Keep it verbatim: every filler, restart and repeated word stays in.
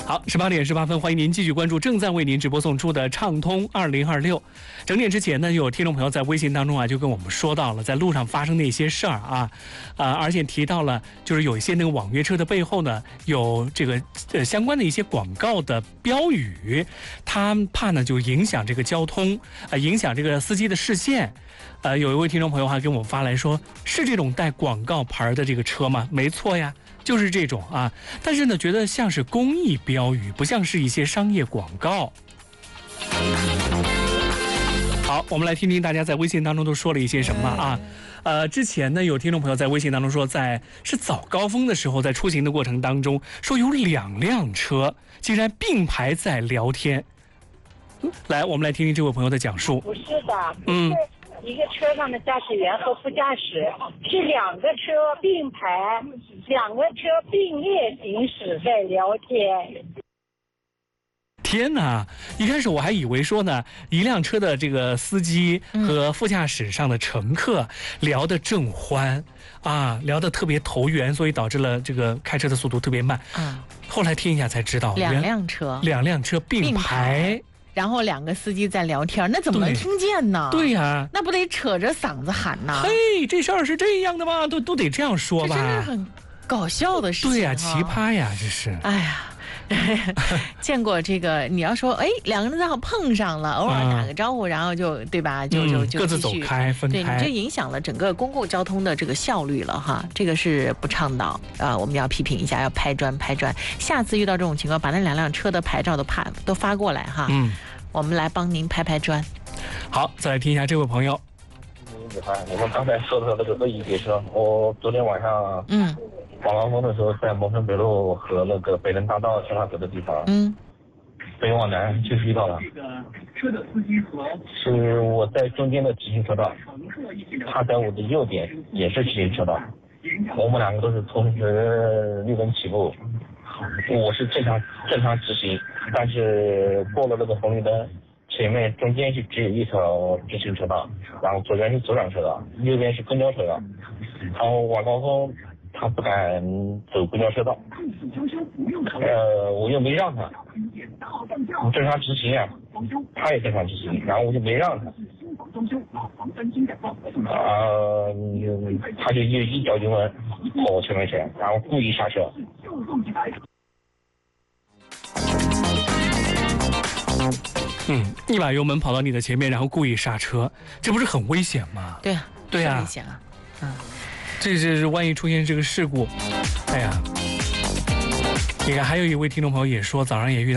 好，十八点十八分，欢迎您继续关注正在为您直播送出的畅通二零二六。整点之前呢，有听众朋友在微信当中啊，就跟我们说到了在路上发生的一些事儿啊，呃，而且提到了就是有一些那个网约车的背后呢，有这个呃相关的一些广告的标语，他怕呢就影响这个交通，呃，影响这个司机的视线。呃，有一位听众朋友还给我们发来说，是这种带广告牌的这个车吗？没错呀。就是这种啊，但是呢，觉得像是公益标语，不像是一些商业广告。好，我们来听听大家在微信当中都说了一些什么啊？呃，之前呢，有听众朋友在微信当中说，在是早高峰的时候，在出行的过程当中，说有两辆车竟然并排在聊天。来，我们来听听这位朋友的讲述。 不是的， 嗯。 一个车上的驾驶员和副驾驶是两个车并排，两个车并列行驶在聊天。 天哪！一开始我还以为说呢，一辆车的这个司机和副驾驶上的乘客聊得正欢、嗯、啊，聊得特别投缘，所以导致了这个开车的速度特别慢。嗯，后来听一下才知道， 两辆车， 两辆车并排。 然后两个司机在聊天，那怎么能听见呢？ 对呀、啊， 那不得扯着嗓子喊呢？ 嘿，这事儿是这样的吗？都都得这样说吧？ 这真是很搞笑的事情。 对呀、啊，奇葩呀，这是。 哎呀，见过这个，你要说，哎，两个人正好碰上了，偶尔打个招呼，啊、然后就对吧？就就就各自走开，分开。 对，你这影响了整个公共交通的这个效率了哈，这个是不倡导啊、呃，我们要批评一下，要拍砖拍砖。下次遇到这种情况，把那两辆车的牌照都拍都发过来哈。嗯。我们来帮您拍拍砖。 好，再来听一下这位朋友。 我们刚才说的那个恶意别车，我昨天晚上嗯，晚高峰的时候，在蒙城北路和那个北仑大道交叉口的地方，嗯，北往南就遇到了。车的司机和是我在中间的直行车道，他在我的右边也是直行车道，我们两个都是同时绿灯起步。我是正常正常直行，但是过了那个红绿灯，前面中间就只有一条直行车道，然后左边是左转车道，右边是公交车道。然后晚高峰他不敢走公交车道，呃，我又没让他，正常直行啊，他也正常直行，然后我就没让他。啊、呃，他就一一脚油门跑我前面去，然后故意刹车。 嗯，一把油门跑到你的前面，然后故意刹车，这不是很危险吗？ 对啊， 对啊， 危险啊！嗯， 这是万一出现这个事故，哎呀，你看还有一位听众朋友也说，早上也遇到。